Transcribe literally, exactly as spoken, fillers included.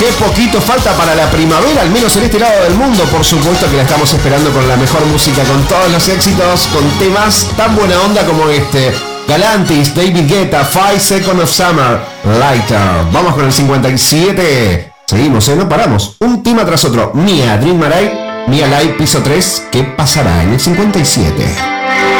qué poquito falta para la primavera, al menos en este lado del mundo. Por supuesto que la estamos esperando con la mejor música, con todos los éxitos, con temas tan buena onda como este. Galantis, David Guetta, Five Seconds of Summer, Lighter. Vamos con el cincuenta y siete. Seguimos, ¿eh? No paramos. Un tema tras otro. Mia, Dream My Life, Mia Live, piso tres. ¿Qué pasará en el cincuenta y siete?